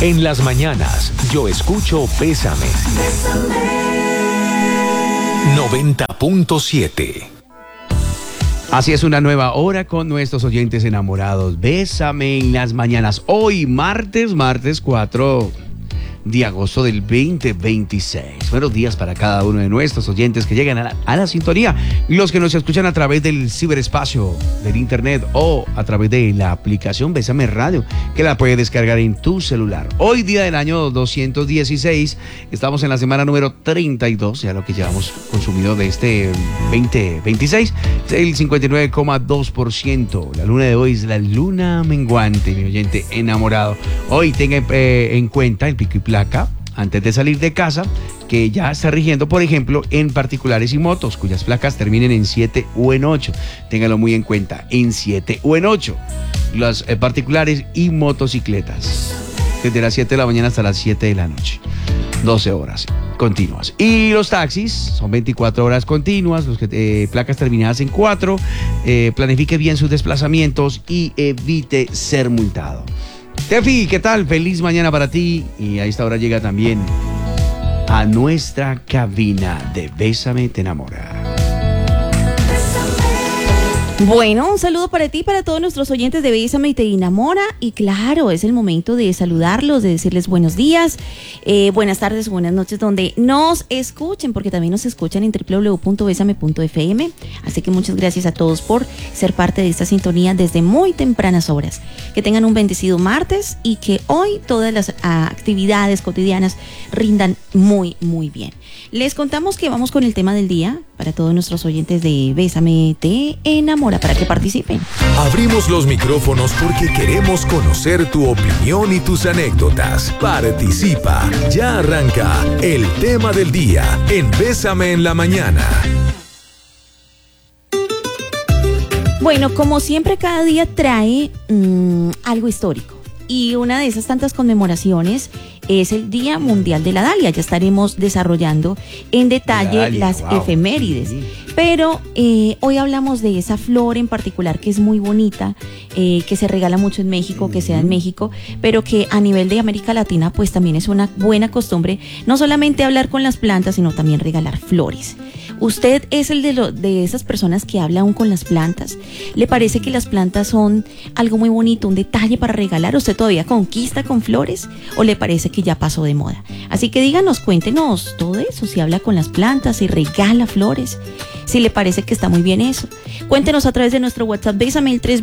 En las mañanas, yo escucho Bésame. 90.7. Así es, una nueva hora con nuestros oyentes enamorados. Bésame en las mañanas. Hoy, martes 4 de agosto del 2026. Buenos días para cada uno de nuestros oyentes que llegan a la sintonía. Los que nos escuchan a través del ciberespacio, del internet o a través de la aplicación Bésame Radio, que la puedes descargar en tu celular. Hoy, día del año 216, estamos en la semana número 32, ya lo que llevamos consumido de este 2026, el 59,2%. La luna de hoy es la luna menguante, mi oyente enamorado. Hoy tenga en cuenta el pico y placa antes de salir de casa, que ya está rigiendo, por ejemplo, en particulares y motos, cuyas placas terminen en 7 o en 8. Téngalo muy en cuenta, en 7 o en 8. Las particulares y motocicletas, desde las 7 de la mañana hasta las 7 de la noche. 12 horas continuas. Y los taxis son 24 horas continuas, los que placas terminadas en 4. Planifique bien sus desplazamientos y evite ser multado. Tefi, ¿qué tal? Feliz mañana para ti. Y a esta hora llega también a nuestra cabina de Bésame, te enamora. Bueno, un saludo para ti, para todos nuestros oyentes de Bésame y te enamora. Y claro, es el momento de saludarlos, de decirles buenos días, buenas tardes, buenas noches, donde nos escuchen, porque también nos escuchan en www.besame.fm. Así que muchas gracias a todos por ser parte de esta sintonía desde muy tempranas horas. Que tengan un bendecido martes y que hoy todas las actividades cotidianas rindan muy, muy bien. Les contamos que vamos con el tema del día para todos nuestros oyentes de Bésame, te enamora, para que participen. Abrimos los micrófonos porque queremos conocer tu opinión y tus anécdotas. Participa. Ya arranca el tema del día en Bésame en la mañana. Bueno, como siempre, cada día trae algo histórico. Y una de esas tantas conmemoraciones es el Día Mundial de la Dalia. Ya estaremos desarrollando en detalle las efemérides. Pero hoy hablamos de esa flor en particular que es muy bonita, que se regala mucho en México, que se da en México, pero que a nivel de América Latina pues también es una buena costumbre, no solamente hablar con las plantas, sino también regalar flores. ¿Usted es el de esas personas que habla aún con las plantas? ¿Le parece que las plantas son algo muy bonito, un detalle para regalar? ¿Usted todavía conquista con flores o le parece que ya pasó de moda? Así que díganos, cuéntenos todo eso, si habla con las plantas, si regala flores, si le parece que está muy bien eso. Cuéntenos a través de nuestro WhatsApp, Bésame, el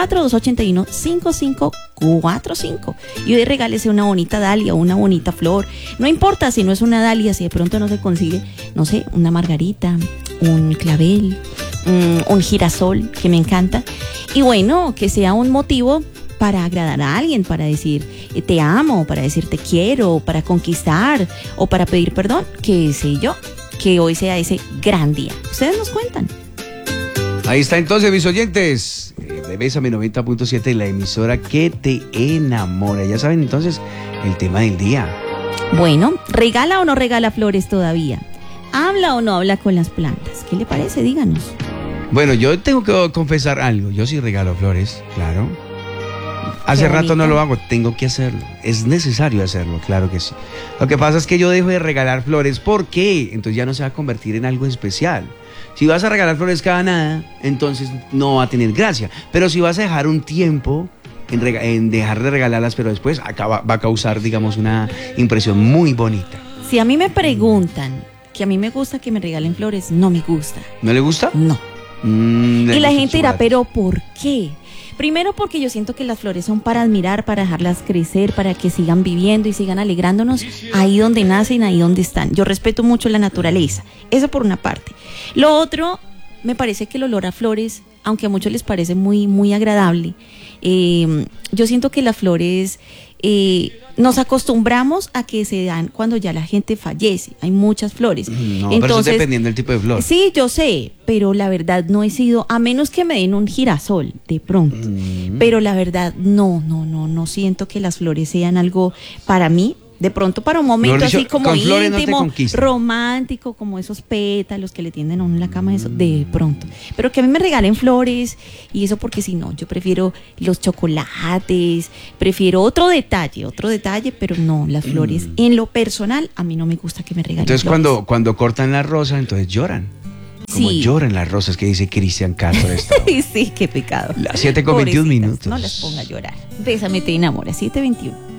324-281-5545. Y hoy regálese una bonita dalia o una bonita flor. No importa si no es una dalia, si de pronto no se consigue, no sé, una margarita, un clavel, un girasol, que me encanta. Y bueno, que sea un motivo para agradar a alguien, para decir te amo, para decir te quiero, para conquistar o para pedir perdón, qué sé yo. Que hoy sea ese gran día. Ustedes nos cuentan. Ahí está entonces, mis oyentes de Bésame 90.7, la emisora que te enamora. Ya saben entonces el tema del día. Bueno, ¿regala o no regala flores todavía? ¿Habla o no habla con las plantas? ¿Qué le parece? Díganos. Bueno, yo tengo que confesar algo. Yo sí regalo flores, claro. Hace rato no lo hago, tengo que hacerlo. Es necesario hacerlo, claro que sí. Lo que pasa es que yo dejo de regalar flores. ¿Por qué? Entonces ya no se va a convertir en algo especial. Si vas a regalar flores cada nada, entonces no va a tener gracia. Pero si vas a dejar un tiempo en dejar de regalarlas, pero después va a causar, digamos, una impresión muy bonita. Si a mí me preguntan que a mí me gusta que me regalen flores, no me gusta. ¿No le gusta? No. Y la gente dirá, ¿pero por qué? Primero porque yo siento que las flores son para admirar, para dejarlas crecer, para que sigan viviendo y sigan alegrándonos ahí donde nacen, ahí donde están. Yo respeto mucho la naturaleza, eso por una parte. Lo otro, me parece que el olor a flores, aunque a muchos les parece muy, muy agradable, yo siento que las flores nos acostumbramos a que se dan cuando ya la gente fallece. Hay muchas flores. No, entonces, pero eso dependiendo del tipo de flor. Sí, yo sé, pero la verdad no he sido, a menos que me den un girasol de pronto. Pero la verdad no siento que las flores sean algo para mí De pronto para un momento Mejor dicho, así como con flores no te íntimo, conquistan. romántico, como esos pétalos que le tienden a uno en la cama, eso, de pronto. Pero que a mí me regalen flores y eso porque si no, yo prefiero los chocolates, prefiero otro detalle, pero no, las flores. En lo personal, a mí no me gusta que me regalen Entonces flores. cuando cortan la rosa, entonces lloran. Como Sí. lloran las rosas que dice Cristian Castro. Sí, qué pecado. Las 7:21 Pobrecitas, minutos. No las ponga a llorar. Bésame, te enamora, 7:21.